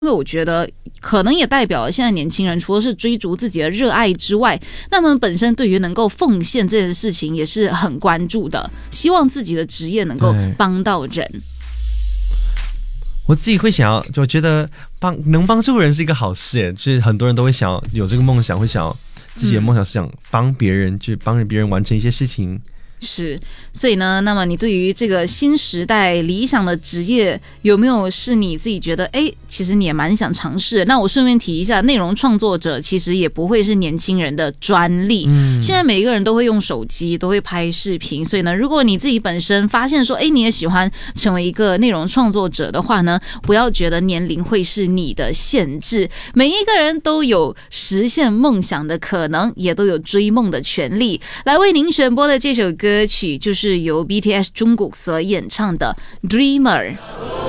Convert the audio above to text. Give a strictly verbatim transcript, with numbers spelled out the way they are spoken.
因为我觉得可能也代表了现在年轻人除了是追逐自己的热爱之外，那么本身对于能够奉献这件事情也是很关注的，希望自己的职业能够帮到人。 我自己会想要，就觉得帮能帮助人是一个好事耶，就是很多人都会想要有这个梦想，会想要自己的梦想是想帮别人，去帮别人完成一些事情。 是，所以呢，那么你对于这个新时代理想的职业有没有是你自己觉得，哎，其实你也蛮想尝试的？那我顺便提一下，内容创作者其实也不会是年轻人的专利，嗯，现在每一个人都会用手机，都会拍视频，所以呢，如果你自己本身发现说，哎，你也喜欢成为一个内容创作者的话呢，不要觉得年龄会是你的限制，每一个人都有实现梦想的可能，也都有追梦的权利。来为您选播的这首歌。歌曲就是由 B T S 中国所演唱的 Dreamer。